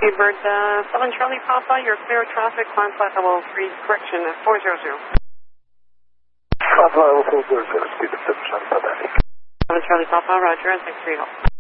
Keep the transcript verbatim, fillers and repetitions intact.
Bird, uh, seven Charlie Papa, you're clear of traffic, climb flight level three, correction, at four zero zero. Climb flight level four zero zero, speed of seven Charlie Papa. seven Charlie Papa, roger, and thanks for your help.